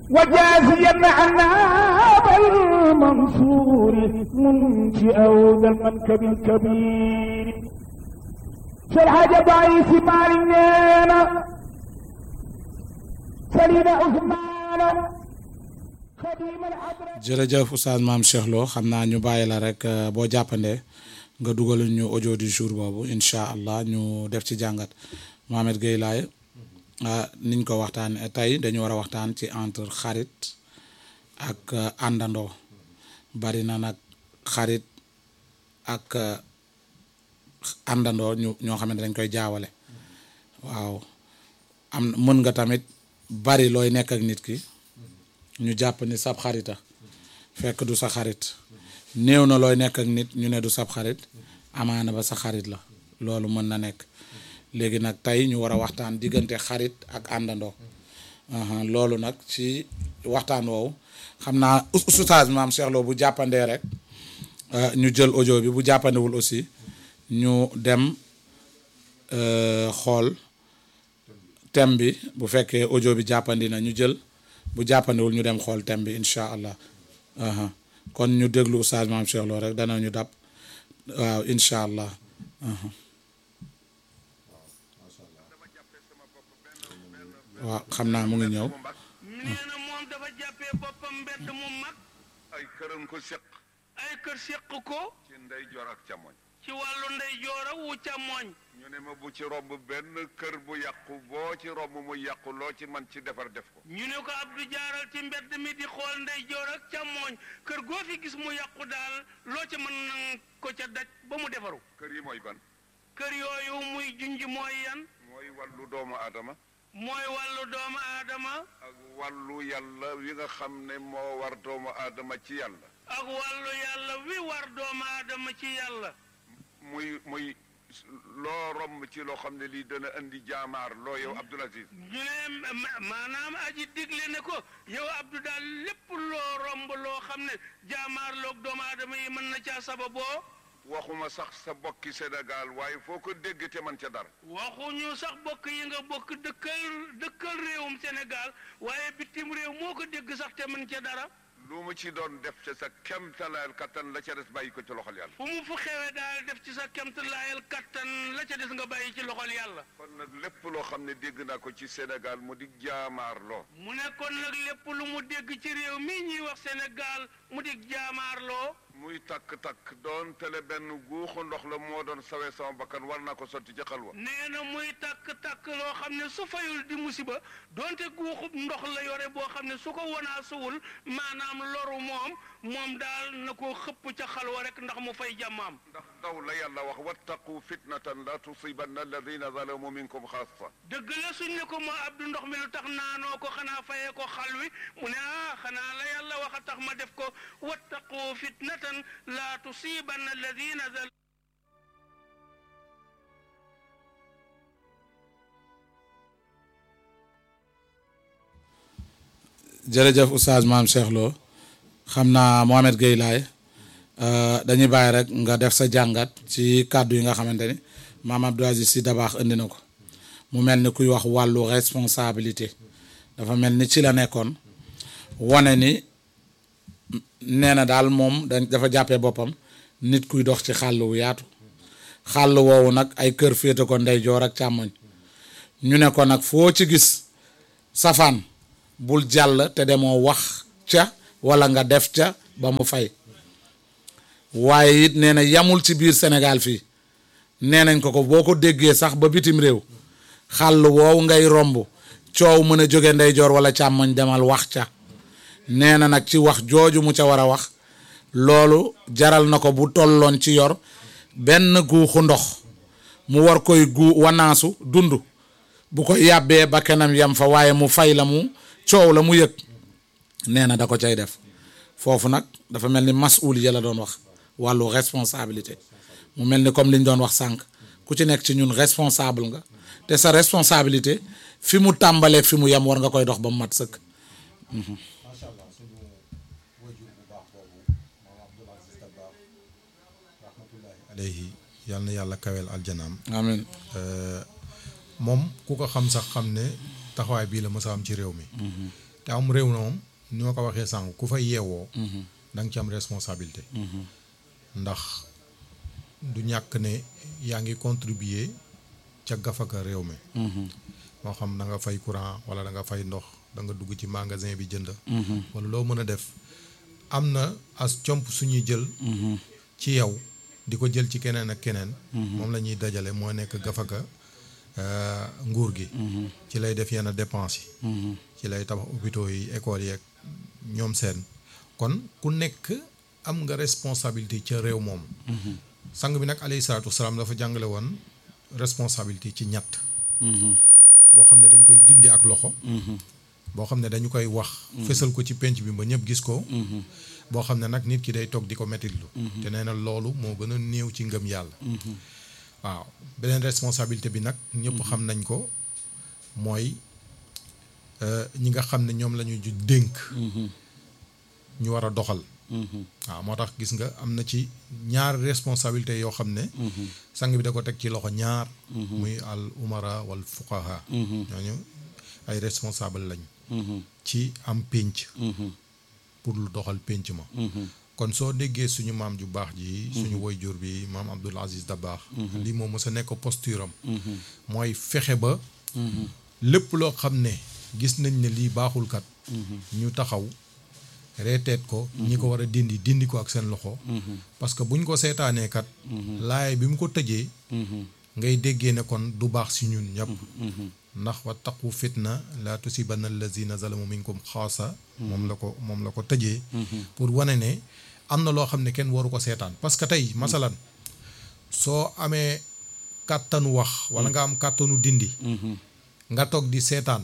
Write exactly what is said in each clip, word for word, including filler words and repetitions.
وجازيا عنا بالمنصور منشئا ذا المنكب الكبير شرح جبعيس مالنا سليم عثمان jërëjëf Oustaz Mame Cheikh Lo xam naa ñu bàyyi la rek boo jàppandee nga dugal ñu audio du jour boobu incha allah ñu def ci jàngat Mohamed Gueye Laye niñ ko waxtaan tey dañu war a waxtaan ci entre xarit ak àndandoo bari na nag xarit ak àndandoo ñu ñoo xamante dañ koy jaawale waaw am mën nga tamit bari looy nekk ak nit ki ñu jàpp ni sab xarita fekk du sa xarit néew na looy nekk ak nit ñu ne du sab xarit amaana ba sa xarit la loolu mën na nekk léegi nag tey ñu war a waxtaan diggante xarit ak àndandoo loolu nag ci waxtaan woowu xam naa Oustaz Mame Cheikh Lo bu jàppandee rek ñu jël audio bi bu jàppandewul aussi ñu dem xool thème bi bu fekkee audio bi jàppandi na ñu jël bu jàppandewul ñu dem xool thème bi incha allah kon ñu déglu Oustaz Mame Cheikh Lo rek dana ñu dab waaw incha allah waaw xam naa mu ngi ñëw. nee na moom dafa jàppee boppam mbedd mu mag. ay këram ko seq. ay kër seq ko. ci ndeyjoor ak càmmoñ. ci wàllu ndeyjoor ak wu càmmoñ. ñu ne ma bu ci romb benn kër bu yàqu boo ci romb mu yàqu loo ci man ci defar def ko. ñu ne ko Abdou jaaral ci mbedd mi di xool ndeyjoor ak càmmoñ kër goo fi gis mu yàqu daal loo ci mën nang ko ca daj ba mu defaru. kër yi mooy ban. kër yooyu muy junj mooy yan. mooy wàllu doomu aadama. mooy wàllu doomu aadama. ak wàllu yàlla wi nga xam ne moo war doomu aadama ci yàlla. ak wàllu yàlla wi war doomu aadama ci yàlla. muy muy loo romb ci loo xam ne lii dana indi jaamaar loo yow Abdoul Aziz. ñu ne maanaam aji digle ne ko yow Abdou daal lépp loo romb loo xam ne jaamaar loog doomu aadama yi mën na caa sababoo. waxuma sax sa bokki Sénégal waaye foo ko dégg te man ca dara. waxuñu sax bokk yi nga bokk dëkkal dëkkal réewum Sénégal waaye bitim réew moo ko dégg sax te man ca dara. lu mu ci doon def ci sa kemtalaayal kattan la ca des bàyyi ko ci loxol yàlla. fu mu fu xewee daal def ci sa kemtalaayal kattan la ca des nga bàyyi ci loxol yàlla. kon nag lépp loo xam ne dégg naa ko ci Sénégal mu di jaamaar loo. mu ne kon nag lépp lu mu dégg ci réew mii ñuy wax Sénégal mu di jaamaar loo. muy takk-takk doon tele benn guuxu ndox la moo doon sawee sama bakkan war naa ko sotti ci xalwa. nee na muy takk-takk loo xam ne su fayul di musiba doonte guuxub ndox la yore boo xam ne su ko wanaa suwul maanaam loru moom moom daal na ko xëpp ca xalwa rek ndax mu fay jàmmaam. ndax daw la yàlla wax wattaqu fitnatan la tusibanna alladina zalamu minkum xaasa. dëgg la suñ ne ko moo Abdou ndox mi lu tax naanoo ko xanaa fayee ko xal wi mu ne ah xanaa la yàlla wax a tax ma def ko wattaqu fitnatan la tusibanna alladina zalamu. jërëjëf Oustaz Mame Cheikh Lo xam naa Mohamed Gueye Laye dañuy bàyyi rek nga def sa jàngat ci kàddu yi nga xamante ni Mame Abdou Aziz Sy Dabakh indi na ko mu mel ni kuy wax wàllu responsabilité dafa mel ni ci la nekkoon wane ni nee na daal moom dafa jàppee boppam nit kuy dox ci xàll wu yaatu xàll woowu nag ay kër féete ko ndeyjoor ak càmmoñ ñu ne ko nag foo ci gis safaan bul jàll te demoo wax ca wala nga def ca ba mu fay waaye it nee na yamul ci biir Sénégal fii nee nañ ko ko boo ko déggee sax ba bitim réew xàll woowu ngay romb coow mën a jóge ndeyjoor wala càmmoñ demal wax ca nee na nag ci wax jooju mu ca war a wax loolu jaral na ko bu tolloon ci yor benn guuxu ndox mu war koy gu wanaasu dund bu ko yàbbee ba kenam yam fa waaye mu fay la mu coow la mu yëg nee na da ko cay def foofu nag dafa mel ni masuuliya la doon wax wàllu responsabilité mu mel ni comme li ñu doon wax sànq ku ci nekk ci ñun responsable nga te sa responsabilité fi mu tàmbalee fi mu yem war nga koy dox ba mu mat sëkk. macha allah suñu wajur bu baax boobu maam Abdoul Aziz Dabakh rahmatullahi alayhi yal na yàlla kaweel aljanaam. amiin. moom ku ko xam sax xam ne taxawaay bii la mës a am ci réew mi. te am réew na moom ni ma ko waxee sànq ku fa yeewoo da nga ci am responsabilité ndax du ñàkk ne yaa ngi contribuer ca gafaka réew mi moo xam da nga fay courant wala da nga fay ndox da nga dugg ci magasin bi jënd wala loo mën a def am na as comp suñuy jël ci yow di ko jël ci keneen ak keneen moom la ñuy dajale moo nekk gafaka nguur gi ci lay def yenn dépense yi ci lay tabax hôpitaux yi écoles yi ak ñoom seen kon ku nekk am nga responsabilité ca réew moom sang bi nag alayhi salaatu wasalaam dafa jàngale woon responsabilité ci ñett boo xam ne dañ koy dindi ak loxo boo xam ne dañu koy wax fësal ko ci penc bi ba ñëpp gis ko boo xam ne nag nit ki day toog di ko mettitlu te nee na loolu moo gën a néew ci ngëm yàlla waaw beneen responsabilité bi nag ñëpp xam nañ ko mooy ñi nga xam ne ñoom la ñu dénk ñu war a doxal waaw moo tax gis nga am na ci ñaar responsabilité yoo xam ne sang bi da ko teg ci loxo ñaar muy al umara wal fuqaha ñooñu ay responsable lañ ci am pénc pour lu doxal pénc ma kon soo déggee suñu maam ju baax ji suñu woyjur bi maam Abdoul Aziz Dabakh lii moom mës a nekk posture am mooy fexe ba lépp loo xam ne gis nañ ne lii baaxul kat ñu taxaw reeteet ko ñi ko war a dindi dindi ko ak seen loxo parce que buñ ko seetaanee kat laay bi mu ko tëjee ngay déggee ne kon du baax si ñun ñëpp ndax wattaqu fitna la tusibanna allazina zalamu minkum xaasa moom la ko moom la ko tëjee pour wane ne am na loo xam ne kenn waru ko seetaan parce que tey masalan soo amee kàttanu wax wala nga am kàttanu dindi nga toog di seetaan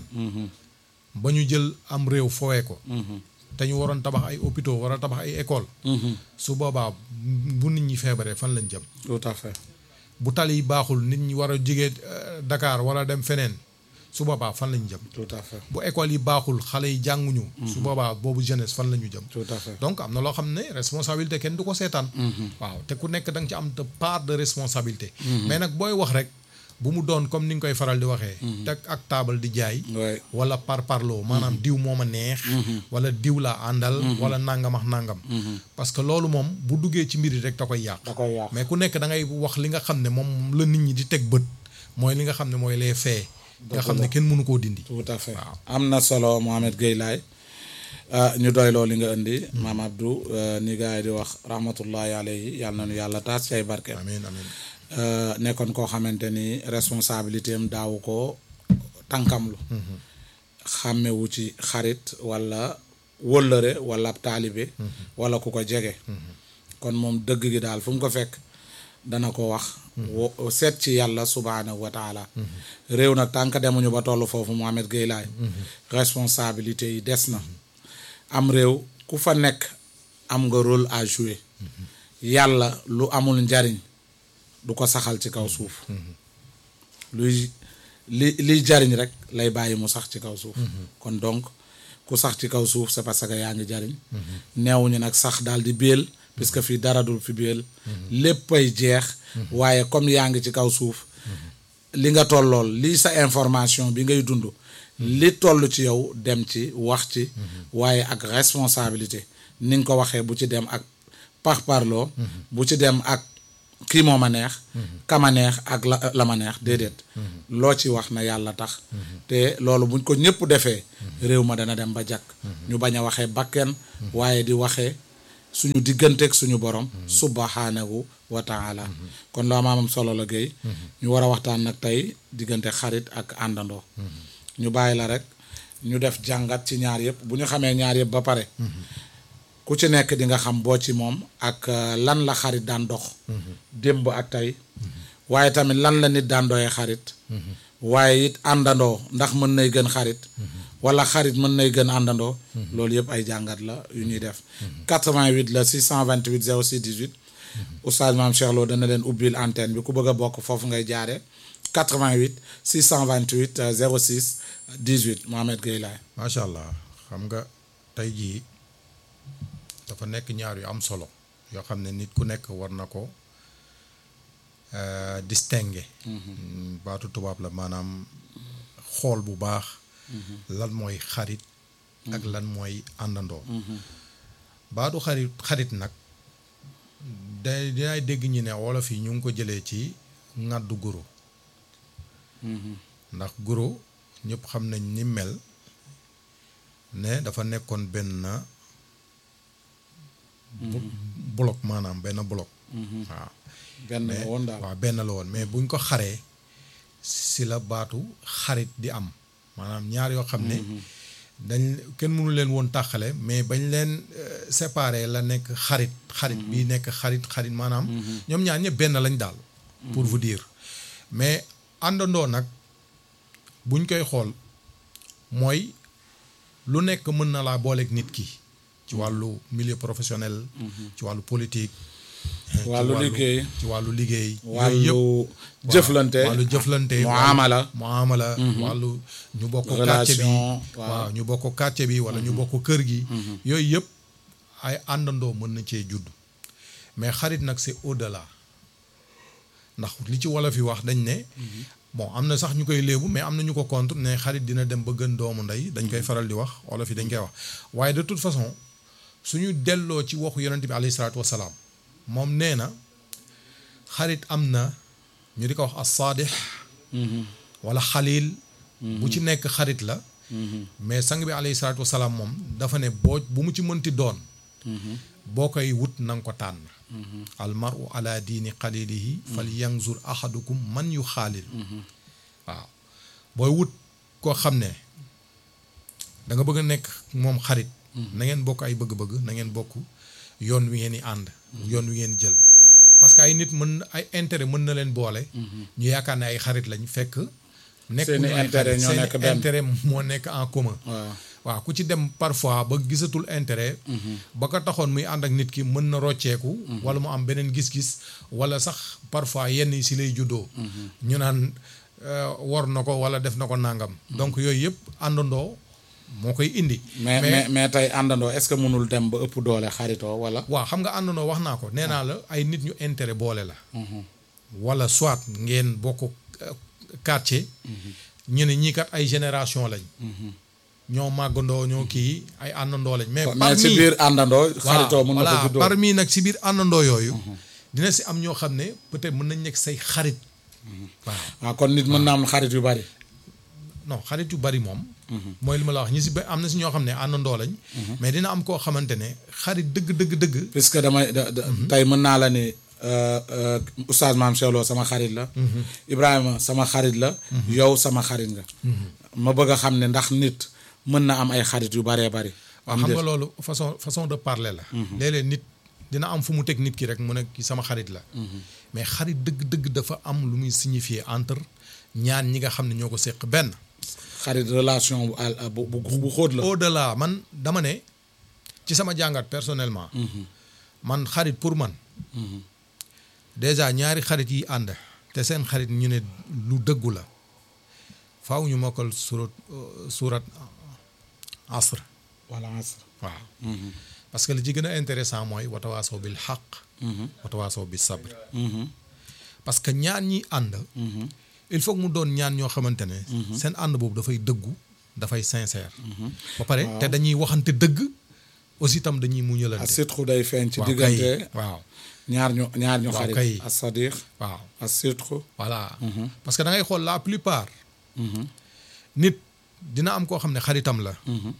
ba ñu jël am réew fowee ko te ñu waroon tabax ay hôpitaux war a tabax ay école su boobaa bu nit ñi feebaree fan lañ jëm tout à fait bu tali yi baaxul nit ñi war a jógee Dakar wala dem feneen su boobaa fan lañu jëm tout à fait bu école yi baaxul xale yi jànguñu su boobaa boobu jeunesse fan la ñu jëm tout à fait donc am na loo xam ne responsabilité kenn du ko seetaan waaw te ku nekk da nga ci am de part de responsabilité mais nag booy wax rek bu mu doon comme ni nga koy faral di waxee teg ak taabal di jaay wala par parloo maanaam diw moo ma neex wala diw laa àndal wala nangam ak nangam parce que loolu moom bu duggee ci mbir yi rek da koy yàq mais ku nekk da ngay wax li nga xam ne moom la nit ñi di teg bët mooy li nga xam ne mooy les faits nga xam ne kenn mënu koo dindi tout à fait am na solo Mohamed Gueye Laye ñu doy loo li nga indi maam Abdou ni gars yi di wax rahmatullahi alayhi yàlla na nu yàlla taas ci ay barke amiin amiin nekkoon koo xamante ni responsabilité am daawu ko tànkamlu xàmmewu ci xarit wala wóllëre wala ab taalibe wala ku ko jege kon moom dëgg gi daal fu mu ko fekk dana ko wax wo seet ci yàlla subhaanahu wa taala réew nag tànk demuñu ba toll foofu Mohamed Gueye Laye responsabilité yi des na am réew ku fa nekk am nga rôle à jouer yàlla lu amul njariñ du ko saxal ci kaw suuf luy li liy jariñ rek lay bàyyi mu sax ci kaw suuf kon donc ku sax ci kaw suuf c'est parce que yaa ngi jariñ neewuñu nag sax daal di béel puisque fii dara dul fi béel léppay jeex waaye comme yaa ngi ci kaw suuf li nga tollool lii sa information bi ngay dund li toll ci yow dem ci wax ci waaye ak responsabilité ni nga ko waxee bu ci dem ak par parloo bu ci dem ak kii moo ma neex kama neex ak la la ma neex déedéet loo ci wax na yàlla tax te loolu buñ ko ñëpp defee réew ma dana dem ba jàkk ñu bañ a waxee bakken waaye di waxee suñu digganteeg suñu borom subhanahu wa taala kon loo maamam solo la Guèye ñu war a waxtaan nag tey diggante xarit ak àndandoo ñu bàyyi la rek ñu def jàngat ci ñaar yëpp bu ñu xamee ñaar yëpp ba pare ku ci nekk di nga xam boo ci moom ak lan la xarit daan dox démb ak tey waaye tamit lan la nit daan doyee xarit waaye it àndandoo ndax mën nay gën xarit wala xarit mën nay gën àndandoo loolu yëpp ay jàngat la yu ñuy def quatre-vingt-huit la six cent vingt-huit zéro six dix-huit oustaz Mame Cheikh Lo dana leen ubbil antenne bi ku bëgg a bokk foofu ngay jaare quatre-vingt-huit six cent vingt-huit zéro six dix-huit Mohamed Gueye Laye macha allah xam nga tey jii dafa nekk ñaar yu am solo yoo xam ne nit ku nekk war na ko distinguer baatu tubaab la maanaam xool bu baax lan mooy xarit ak lan mooy àndandoo baatu xarit xarit nag day dinaay dégg ñi ne wolof yi ñu ngi ko jëlee ci ŋàddu guro ndax guro ñëpp xam nañ ni mel ne dafa nekkoon benn bloc maanaam benn bloc waaw benn la woon daal waaw benn la woon mais buñ ko xaree si la baatu xarit di am maanaam ñaar yoo xam ne dañ kenn mënu leen woon tàqale mais bañ leen séparer la nekk xarit xarit bi nekk xarit xarit maanaam ñoom ñaar ñëpp benn lañ daal pour vous dire mais àndandoo nag buñ koy xool mooy lu nekk mën na laa booleeg nit ki ci wàllu milieu professionnel ci wàllu politique wàllu liggéey ci wàllu liggéey wàllu jëflante wàllu jëflante muamala muamala wàllu ñu bokk quartier bi waaw ñu bokk quartier bi wala ñu bokk kër gi yooyu yëpp ay àndandoo mën na cee judd mais xarit nag c'est au-delà ndax li ci wolof yi wax dañ ne bon am na sax ñu koy léebu mais am na ñu ko contre ne xarit dina dem ba gën doomu ndey dañ koy faral di wax wolof yi dañ koy wax waaye de toute façon suñu delloo ci waxu yonent bi alayhi salaatu wasalaam moom nee na xarit am na ñu di ko wax as-saadix wala xalil bu ci nekk xarit la mais sang bi alayhi salaatu wasalaam moom dafa ne boo bu mu ci mënti doon boo koy wut na nga ko tànn al maru ala diini xalilihi fal yanzur ahadukum man yu xaalil waaw booy wut koo xam ne da nga bëgg a nekk moom xarit na ngeen bokk ay bëgg-bëgg na ngeen bokk yoon wi ngeen di ànd yoon wi ngeen jël parce que ay nit mën ay intérêt mën na leen boole ñu yaakaar ne ay xarit lañ fekk nekk seeni intérêt ñoo nekk benn intérêt moo nekk en commun waaw ku ci dem parfois ba gisatul intérêt ba ko taxoon muy ànd ak nit ki mën na rocceeku wala mu am beneen gis-gis wala sax parfois yenn yi si lay juddoo ñu naan war na ko wala def na ko nàngam donc yooyu yëpp àndandoo moo koy indi mais mais mais tey àndandoo est-ce que mënul dem ba ëpp doole xaritoo wala waaw xam nga àndandoo wax naa ko nee naa la ay nit ñu intérêt boole la wala soit ngeen bokk quartier ñu ne ñii kat ay génération lañ ñoo màggandoo ñoo kii ay àndandoo lañ mais mais si biir àndandoo xaritoo mën na ko juddoo parmi nag si biir àndandoo yooyu dina si am ñoo xam ne peut-être mën nañ nekk say xarit waaw waaw kon nit mën na am xarit yu bari non xarit yu bari moom mooy li ma la wax ñi si ba am na si ñoo xam ne àndandoo lañ mais dina am koo xamante ne xarit dëgg dëgg dëgg puisque damay tey mën naa la ni oustaz Mame Cheikh Lo sama xarit la Ibrahima sama xarit la yow sama xarit nga ma bëgg a xam ne ndax nit mën na am ay xarit yu baree bari waaw xam nga loolu façon façon de parler la léeg-léeg nit dina am fu mu teg nit ki rek mu ne ki sama xarit la mais xarit dëgg dëgg dafa am lu muy signifier entre ñaan ñi nga xam ne ñoo ko séq benn xarit relation bu bu bu xóot la. au delà man dama ne ci sama jàngat personnellement. man xarit pour man. déjà ñaari xarit yi ànd te seen xarit ñu ne lu dëggu la faaw ñu mokkal surat surat asr. wala asr waaw. parce que li ci gën a intéressant mooy watawaasaw bil xaq. watawaasaw bis sabr. parce que ñaan ñi ànd. il faut que mu doon ñaan ñoo xamante ne. seen ànd boobu dafay dëggu dafay sincère. ba pare te dañuy waxante dëgg aussi itam dañuy muñalante. as-sidqu day feeñ ci diggante. waaw ñaar ñu ñaar ñu xarit. kay as-sadiq. waaw as-sidqu. voilà. parce que da ngay xool la plupart. nit dina am koo xam ne xaritam la.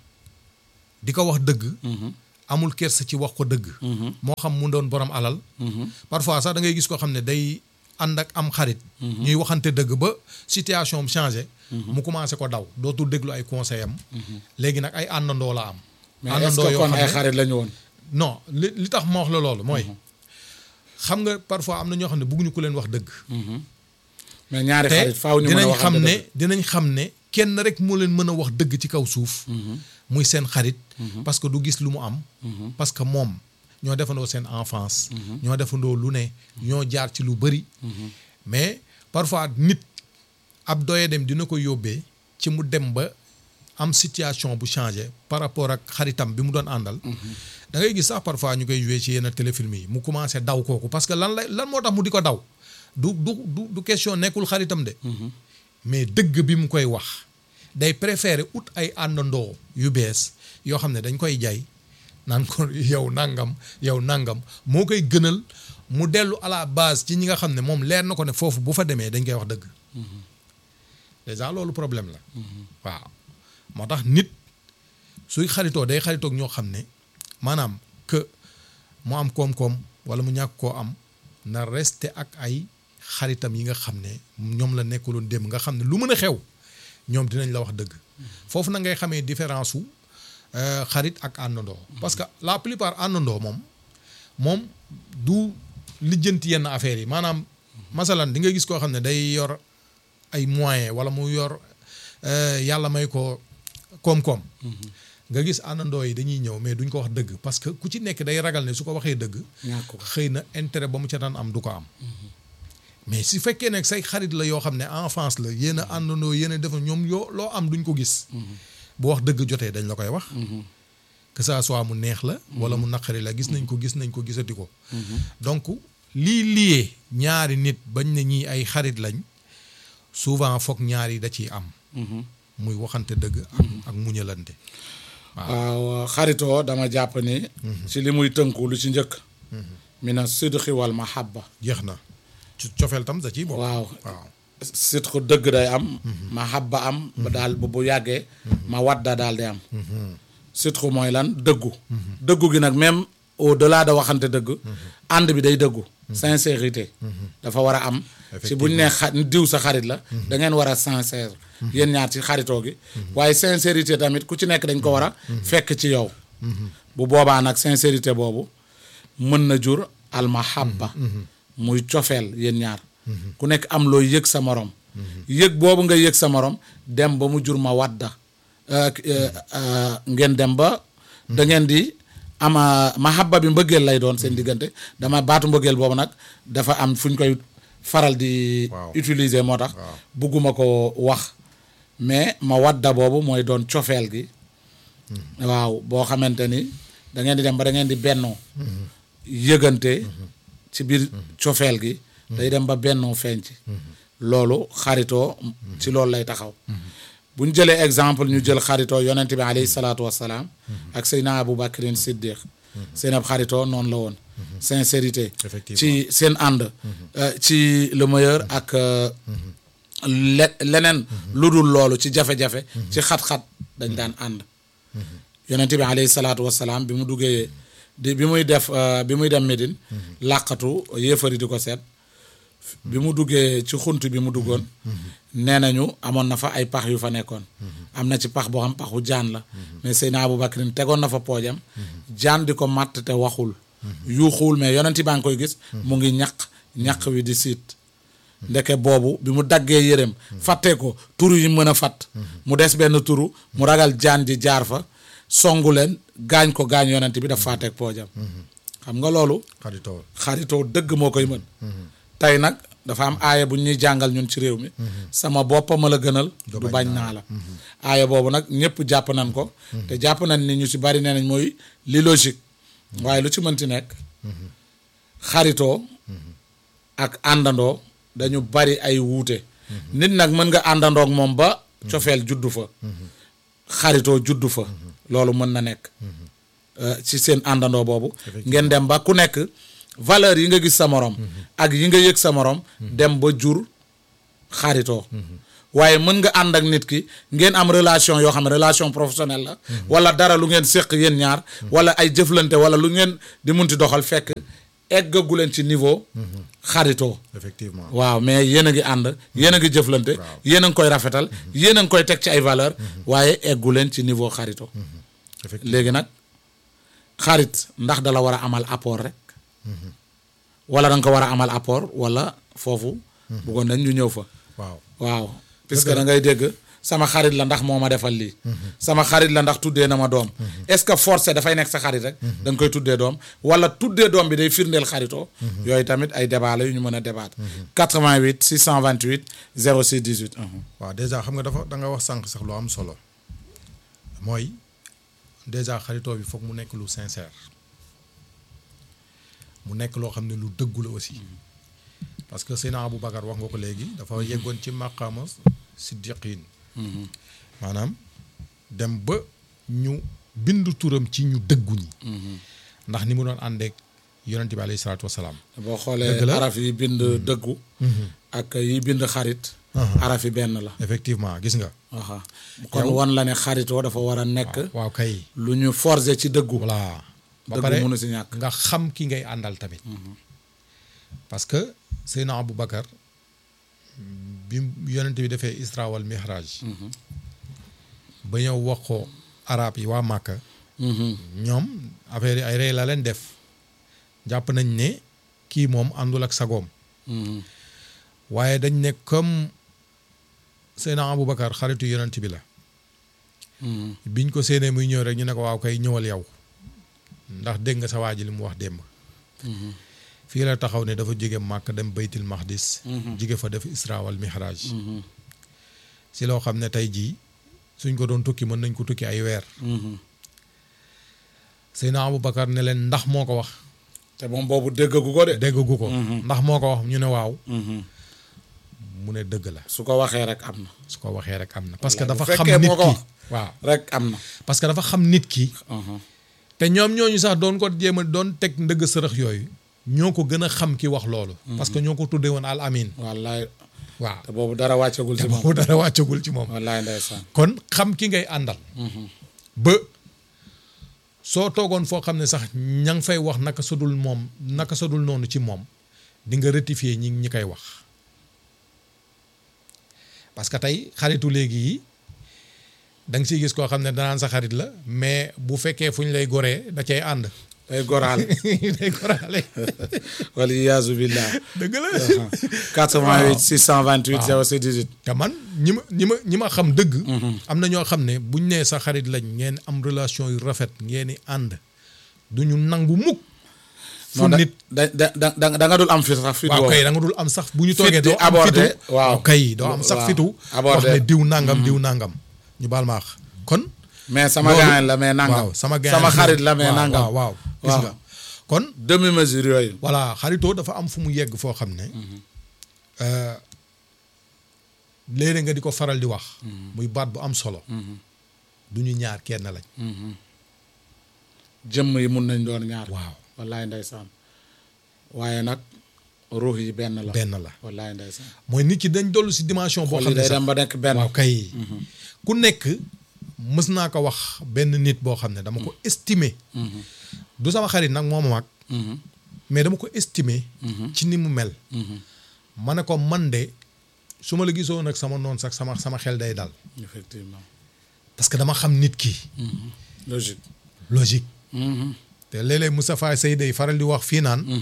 di ko wax dëgg. amul kersa ci wax ko dëgg. moo xam mu doon borom alal. parfois sax da ngay gis koo xam ne day. ànd ak am xarit. ñuy waxante dëgg ba situation am changé. mu commencé ko daw dootul déglu ay conseil am. léegi nag ay àndandoo la am. mais est-ce que kon ay xarit la ñu woon. non li li tax ma wax la loolu mooy. xam nga parfois am na ñoo xam ne bëgguñu ku leen wax dëgg. mais ñaari xarit faaw ñu mën a dinañ wax xam ne dinañ xam ne kenn rek moo leen mën a wax dëgg ci kaw suuf. muy seen xarit. parce que du gis lu mu am. parce que moom. ñoo defandoo seen enfance. ñoo defandoo lu ne. ñoo jaar ci lu bari. mais parfois nit ab doye dem dina ko yóbbee ci mu dem ba am situation bu changé par rapport ak xaritam bi mu doon àndal. da ngay gis sax parfois ñu koy joué ci yenn téléfilm yi mu commencé daw kooku parce que lan la lan moo tax mu di ko daw du du du du question nekkul xaritam de. mais dëgg bi mu koy wax day préférer ut ay àndandoo yu bees yoo xam ne dañ koy jaay naan ko yow nangam yow nangam moo koy gënal mu dellu à la base ci ñi nga xam ne moom leer na ko ne foofu bu fa demee dañ koy wax dëgg déjà loolu problème la waaw moo tax nit suy xaritoo day xaritoog ñoo xam ne maanaam que mu am koom-koom wala mu ñàkk koo am na rester ak ay xaritam yi nga xam ne ñoom la nekkuloon démb nga xam ne lu mën a xew ñoom dinañ la wax dëgg foofu na ngay xamee différence su xarit ak àndandoo parce que la plupart àndandoo moom moom du lijjanti yenn affaires yi maanaam masalan di nga gis koo xam ne day yor ay moyens wala mu yor yàlla may ko koom-koom nga gis àndandoo yi dañuy ñëw mais duñ ko wax dëgg parce que ku ci nekk day ragal ne su ko waxee dëgg xëy na intérêt ba mu ca daan am du ko am mais su fekkee nag say xarit la yoo xam ne enfance la yéen a àndandoo yéen a def ñoom yoo loo am duñ ko gis bu wax dëgg jotee dañ la koy wax que ça soit mu neex la wala mu naqari la gis nañ ko gis nañ ko gisati ko donc lii liyee ñaari nit bañ ne ñii ay xarit lañ souvent foog ñaari da ciy am muy waxante dëgg ak ak muñalante waaw xaritoo dama jàpp ni ci li muy tënku lu ci njëkk mina sidqi wal mahabba jeex na cofeel tam da ciy bokk waaw waaw sidqu dëgg day am mahabba am ba daal bu bu yàggee ma wadda daal day am sidqu mooy lan dëggu dëggu gi nag même au delà de waxante dëgg ànd bi day dëggu sincérité dafa war a am ci buñ nee xa diw sa xarit la da ngeen war a sincère yéen ñaar ci xaritoo gi waaye sincérité tamit ku ci nekk dañ ko war a fekk ci yow bu boobaa nag sincérité boobu mën na jur almahabba muy cofeel yéen ñaar ku nekk am looy yëg sa morom yëg boobu nga yëg sa morom dem ba mu jur ma wadda ngeen dem ba da ngeen di ama mahabba bi mbëggeel lay doon seen diggante dama baatu mbëggeel boobu nag dafa am fu ñu koy faral di utiliser moo tax bugguma ko wax mais ma wadda boobu mooy doon cofeel gi waaw boo xamante ni da ngeen di dem ba da ngeen di bennoo yëgante ci biir cofeel gi day dem ba bennoo feeñ ci loolu xaritoo ci loolu lay taxaw bu ñu jëlee exemple ñu jël xaritoo yonent bi alayhi salaatu wassalaam ak Seydina Abu Bakrin Siddiq seen ab xaritoo noonu la woon sincérité ci seen ànd ci le meilleur ak le leneen lu dul loolu ci jafe-jafe ci xat-xat dañ daan ànd yonent bi alayhi salaatu wassalaam bi mu duggee di bi muy def bi muy dem Médine làqatu yéefari di ko seet bi mu duggee ci xunt bi mu duggoon nee nañu amoon na fa ay pax yu fa nekkoon am na ci pax boo xam paxu jaan la mais Seydina Abu Bakrin tegoon na fa poojam jaan di ko matt te waxul yuuxuwul mais yonent baa ngi koy gis mu ngi ñaq ñaq wi di siit ndeke boobu bi mu daggee yërëm fàttee ko turu yi mën a fàtt mu des benn turu mu ragal jaan ji jaar fa songu leen gaañ ko gaañ yonent bi daf fàtteeg poojam xam nga loolu xaritoo xaritoo dëgg moo koy mën tey nag dafa am aaya bu ñuy jàngal ñun ci réew mi sama bopp ma la gënal du bañ naa la aaya boobu nag ñëpp jàpp nañ ko te jàpp nañ ni ñu ci bari nee nañ mooy li logique waaye lu ci mënti nekk xaritoo ak àndandoo dañu bari ay wuute nit nag mën nga àndandoo ak moom ba cofeel juddu fa xaritoo juddu fa loolu mën na nekk ci seen àndandoo boobu ngeen dem ba ku nekk valeur yi nga gis sa morom ak yi nga yëg sa morom dem ba jur xaritoo waaye mën nga ànd ak nit ki ngeen am relation yoo xam ne relation professionnelle la wala dara lu ngeen séq yéen ñaar wala ay jëflante wala lu ngeen di munti doxal fekk eggagu leen ci niveau xaritoo effectivement waaw mais yéen a ngi ànd yéen a ngi jëflante yéen a ngi koy rafetal yéen a ngi koy teg ci ay valeur waaye eggu leen ci niveau xaritoo léegi nag xarit ndax dala war a amal apport rek wala da nga ko war a amal apport wala foofu bëggoon nañ ñu ñëw fa waaw waaw puisque da ngay dégg sama xarit la ndax moo ma defal lii sama xarit la ndax tuddee na ma doom est-ce que forcé dafay nekk sa xarit rek da nga koy tuddee doom wala tuddee doom bi day firndeel xaritoo yooyu tamit ay débat la yu ñu mën a débattre quatre-vingt-huit six cent vingt-huit zéro six dix-huit waaw déjà xam nga dafa da nga wax sànq sax lu am solo mooy déjà xaritoo bi foog mu nekk lu sincère mu nekk loo xam ne lu dëggu la aussi parce que Seydina Abou Bakar wax nga ko léegi dafa yeggoon ci maqaama siddiqin maanaam dem ba ñu bind turam ci ñu dëggu ñi ndax ni mu doon àndeek yonent bi alayhi salaatu wasalaam boo xoolee araf yi bind dëggu ak yi bind xarit araf yi benn la effectivement gis nga kon wan la ne xaritoo dafa war a nekk waaw kay lu ñu forger ci dëggu voilà ba dëggu pare mënu si ñàkk nga xam ki ngay àndal tamit parce que Seydina Abou Bakar bi yonent bi defee Isra wal Mihraj ba ñëw wax ko arab yi waa Màkka ñoom affaire yi ay rey la leen def jàpp nañ ne kii moom àndul ak sagoom waaye dañ ne comme Seydina Abou Bakar xaritu yonent bi la biñ ko séenee muy ñëw rek ñu ne ko waaw kay ñëwal yow ndax dégg nga sa waa ji li mu wax démb fii la taxaw ne dafa jóge màkk dem baytil maqdis jóge fa def isra wal mihraj si loo xam ne tey jii suñ ko doon tukki mën nañ ko tukki ay weer Seydina Abou Bakar ne leen ndax moo ko wax te moom boobu déggagu ko de déggagu ko ndax moo ko wax ñu ne waaw mu ne dëgg la su ko waxee rek am na su ko waxee rek am na parce que dafa bu xam fekkee nit moo ko ki wax waaw rek am na parce que dafa xam nit ki te ñoom ñooñu sax doon ko jéem a doon teg ndëgg sërëx yooyu ñoo ko gën a xam ki wax loolu parce que ñoo ko tuddee woon al amin wallaay waaw te boobu dara wàccagul ci te moom boobu dara wàccagul ci moom wallaay ndeysaan kon xam ki ngay àndal ba soo toogoon foo xam ne sax ña ngi fay wax naka sudul moom naka sudul noonu ci moom di nga rectifier ñi ñi koy wax parce que tey xaritu léegi yi da nga siy gis koo xam ne danaan sa xarit la mais bu fekkee fu ñu lay goree da cay ànd day goraal day goraale wala iyaazu billah dëgg la quatre-vingt-huit six cent vingt-huit zéro six dix-huit te man ñi ma ñi ma ñi ma xam dëgg am na ñoo xam ne buñ nee sa xarit lañ ngeen am relation yu rafet ngeen di ànd du ñu nangu mukk fu nit da da da da nga dul am fit sax fit waaw kay da nga dul am sax bu ñu toogee doo am aborder fitu waaw kay doo am sax fitu wax ne diw nangam diw nangam ñu baal ma wax kon mais sama gaañ la mais nangam waaw sama gaañ sama xarit la mais nangam waaw waaw gis nga kon demi mesure yooyu voilà xaritoo dafa am fu mu yegg foo xam ne léeg-léeg nga di ko faral di wax muy baat bu am solo du ñu ñaar kenn lañ jëmm yi mun nañ doon ñaar waaw wallaay ndeysaan waaye nag ruux yi benn la benn la wallaay ndeysaan mooy nit ki dañ dollu si dimension boo xam ne day sax dem ba nekk benn waaw kay ku nekk mës naa ko wax benn nit boo xam ne dama ko estimer du sama xarit nag moo ma mag mais dama ko estimer ci ni mu mel ma ne ko man de su ma la gisoon nag sama noonu sax sama sama xel day dal effectivement parce que dama xam nit ki logique logique te léeg-léeg Moustapha Sey day faral di wax fii naan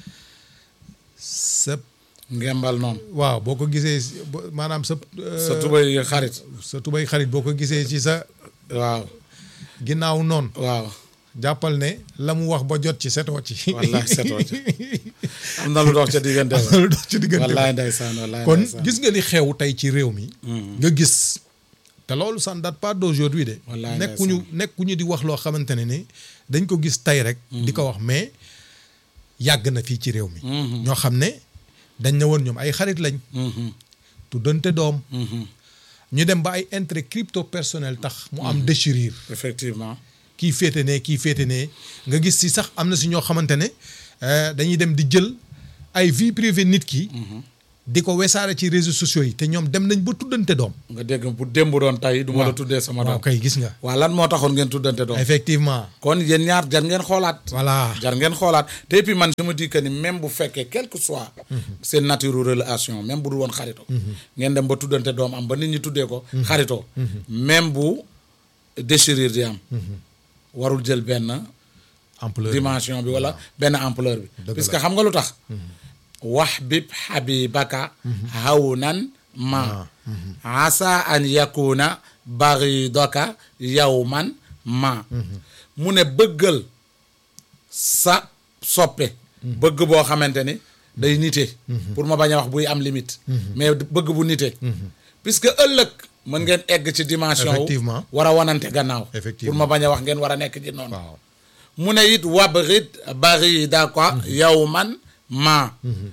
sa ngembal noonu waaw boo ko gisee maanaam sa sa tubay xarit sa tubay xarit boo ko gisee ci sa waaw ginnaaw noonu waaw jàppal ne la mu wax ba jot ci setoo ci wallaay setoo ci am na lu dox ca diggante am na lu dox ci diggante wallaay ndeysaan wallaay kon ndeysaan. gis nga li xew tey ci réew mi nga gis te loolu ça ne date pas d'aujourd'hui de wallaay nekkuñu nekkuñu di wax loo xamante ne ni dañ ko gis tey rek di ko wax mais yàgg na fii ci réew mi ñoo xam ne dañ ne woon ñoom ay xarit lañ tuddante doom ñu dem ba ay intérêt crypto personnel tax mu am déchirure effectivement kii féete ne kii féete ne nga gis si sax am na si ñoo xamante ne dañuy dem di jël ay vie privée nit ki di ko wesaare ci réseaux sociaux yi te ñoom dem nañ ba tuddante doom nga dégg bu démb doon tey du ma la tuddee sama doom waaw kay gis nga waaw lan moo taxoon ngeen tuddante doom effectivement kon yéen ñaar jar ngeen xoolaat voilà jar ngeen xoolaat te puis man je me dis que ni même bu fekkee quel que soit seen nature relation même bu dul woon xarito ngeen dem ba tuddante doom am ba nit ñi tuddee ko xarito même bu déchirure di am warul jël benn ampleur dimension bi wala benn ampleur bi puisque xam nga lu tax wax bib xabibaka hawnan ma asa an yakuna baridaka yawman ma mu ne bëggal sa soppe bëgg boo xamante ni day nite pour ma bañ a wax buy am limite mais bëgg bu nite puisque ëllëg mën ngeen egg ci dimension effectivement war a wanante gannaaw effectivement pour ma bañ a wax ngeen war a nekk ci noonu waaw mu ne it wabrid baridaka yawman ma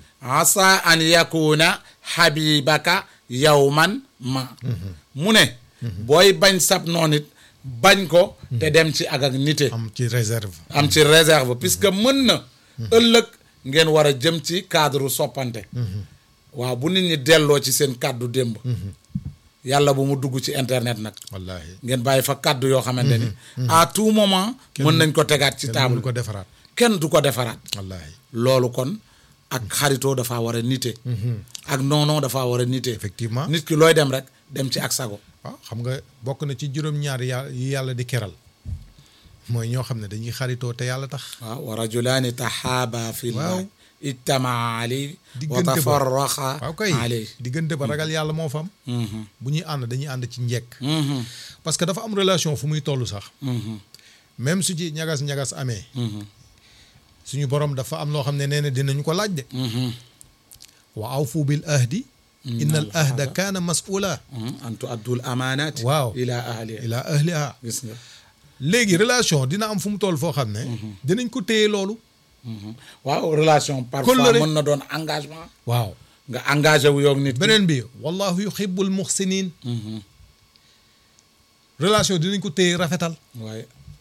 asa an yakuna habibaka yawman ma mu ne booy bañ sab noon it bañ ko te dem ci ak ak nite am ci réserve. am ci réserve puisque mën na ëllëg ngeen war a jëm ci cadre soppante waaw bu nit ñi delloo ci seen kàddu démb yàlla bu mu dugg ci internet nag wallaahi ngeen bàyyi fa kàddu yoo xamante ni à tout moment mën nañ ko tegaat ci kenn table mënu ko defaraat. kenn du ko defaraat wallaahi loolu kon ak xaritoo dafa war a nite ak noonoo dafa war a nite effectivement. nit ki looy dem rek dem ci ak sago waaw xam nga bokk na ci juróom-ñaar yàlla yi yàlla di keral mooy ñoo xam ne dañuy xaritoo te yàlla tax. waaw wa rajulaani tahaaba fillah waaw. ijtamaa alay wa diggante ba tafarraqa waaw kay alay diggante ba ragal yàlla moo fa am. bu ñuy ànd dañuy ànd ci njekk. parce que dafa am relation fu muy toll sax. même su ci ñagas ñagas amee. suñu borom dafa am loo xam ne nee na dinañu ko laaj de. wa awfu bil ahdi. inna al ahda kaana mas'uula. an tu'addul amaanaati waaw ila ahliha ila ahliha. gis nga léegi relation dina am fu mu toll foo xam ne. dinañ ko téye loolu. waaw relation parfois Kóllëre. mën na doon engagement waaw nga engagé wu yoog nit ki. beneen bi wallahu yuhibbul muhsinin. relation dinañ ko téye rafetal. waaye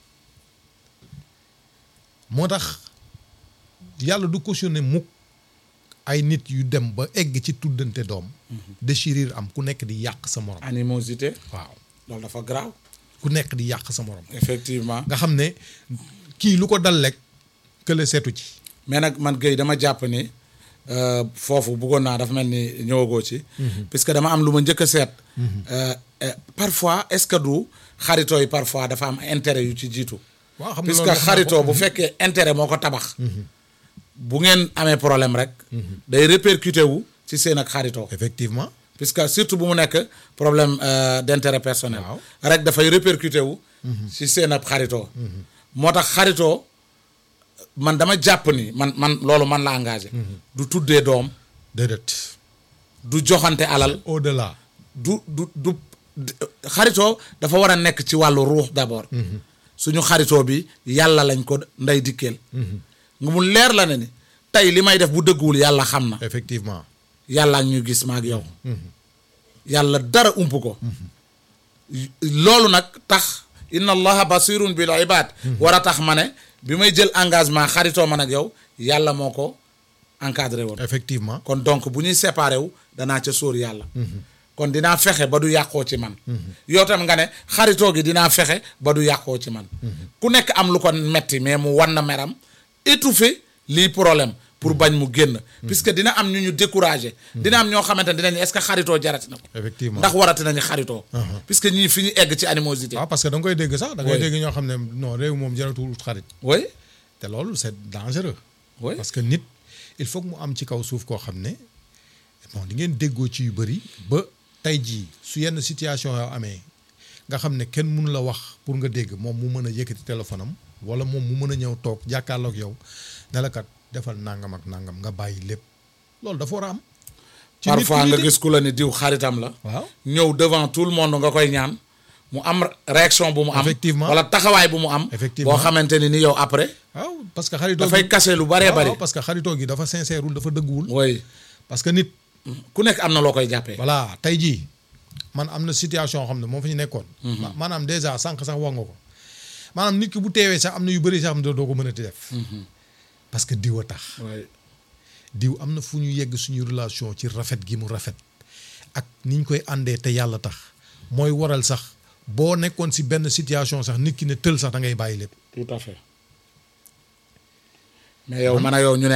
moo tax yàlla du cautionné mukk ay nit yu dem ba egg ci tuddante doom. déchirure am ku nekk di yàq sa morom. animosité waaw loolu dafa grave ku nekk di yàq sa morom. effectivement nga xam ne kii lu ko dal rek kële seetu ci. mais nag man Guèye dama jàpp ni euh, foofu bëggoon naa dafa mel ni ñëwagoo ci puisque dama am lu ma njëkk a seet euh, euh, parfois est-ce que du xaritoo yi parfois dafa am intérêt yu ci jiitu waaw xam nga puisque loolu wax naa ko. xaritoo bu fekkee intérêt moo ko tabax bu ngeen amee problème rek day répercuté wu ci seen ak xaritoo effectivement. puisque surtout bu mu nekk problème euh, d'intérêt personnel Waaw. rek dafay répercuté wu ci seen ab xaritoo moo tax xaritoo man dama jàpp ni man man loolu man la engagé du tuddee doom déedéet. du joxante alal au delà. du du du xaritoo dafa war a nekk ci wàllu ruux d'abord suñu xaritoo bi yàlla lañ ko nday dikkeel nga mu leer la ne ni tey li may def bu dëgguwul yàlla xam na effectivement. yàlla ak ñu gis ma ak yow yàlla dara ump ko loolu nag tax inna allaha basirun bil ibad war a tax ma ne bi may jël engagement xaritoo man ak yow yàlla moo ko encadré woon effectivement. kon donc bu ñuy séparé wu danaa ca sóor yàlla kon dinaa fexe ba du yàqoo ci man yow tam nga ne xaritoo gi dinaa fexe ba du yàqoo ci man ku nekk am lu ko metti mais mu wan na meram étouffé lii problème pour bañ mu génn puisque dina am ñu ñu découragé dina am ñoo xamante ne dinañ est-ce que xaritoo jarati na ko effectivement. ndax warati nañu xaritoo puisque ñii fi ñu egg ci animosité waaw parce que da nga koy dégg sax da ngay Oui. dégg ñoo xam ne non réew moom jaratul xarit. oui te loolu c'est dangereux. oui parce que nit il faut que mu am ci kaw suuf koo xam ne bon di ngeen déggoo ci yu bëri ba tey jii su yenn situation yoo amee nga xam ne kenn mënu la wax pour nga dégg moom mu mën a yëkkati téléphone am wala moom mu mën a ñëw toog jàkkaarloog yow ne la kat defal nangam ak nangam nga bàyyi lépp loolu dafa war a am. ci nit parfois ki nga nit gis ku la ni diw xaritam la waaw ñëw devant tout le monde nga koy ñaan mu am réaction bu mu am Effectivement. wala taxawaay bu mu am Effectivement. boo xamante ni ni yow après waaw parce que xaritoo dafay gi kase lu bëree bëri waaw parce que xaritoo gi dafa sincèreul dafa dëgguwul oui parce que nit ku nekk am na loo koy jàppee voilà tey jii man am na situation yoo xam ne moom fa ñu nekkoon. ma- maanaam déjà sànq sax wax nga ko maanaam nit ki bu teewee sax am na yu bëri sax xam ne doo ko mën a ti def. parce que diw a tax. oui diw am na fu ñu yegg suñu relation ci rafet gi mu rafet ak ni ñu koy àndee te yàlla tax mooy waral sax boo nekkoon si benn situation sax nit ki ne tël sax da ngay bàyyi lépp. tout à fait mais yow man a yow ñu ne